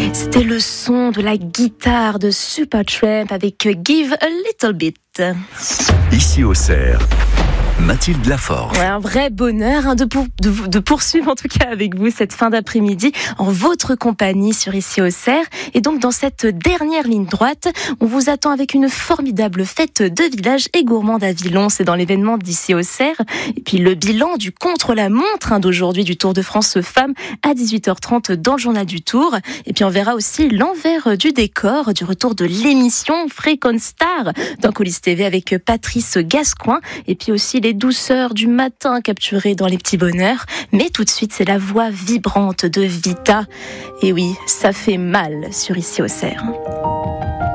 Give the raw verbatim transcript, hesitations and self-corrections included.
C'était le son de la guitare de Supertramp avec Give a Little Bit. Ici au Cerf, Mathilde Laforge. Ouais, un vrai bonheur hein, de, pour, de, de poursuivre en tout cas avec vous cette fin d'après-midi en votre compagnie sur Ici au Cerf. Et donc dans cette dernière ligne droite, on vous attend avec une formidable fête de village et gourmande à Villons. C'est dans l'événement d'Ici au Cerf. Et puis le bilan du contre-la-montre hein, d'aujourd'hui du Tour de France Femmes à dix-huit heures trente dans le journal du Tour. Et puis on verra aussi l'envers du décor du retour de l'émission Fréquence Star dans Coulisses T V avec Patrice Gascoin. Et puis aussi les douceurs du matin capturées dans les petits bonheurs. Mais tout de suite, c'est la voix vibrante de Vita. Et oui, ça fait mal sur Ici au Cerf.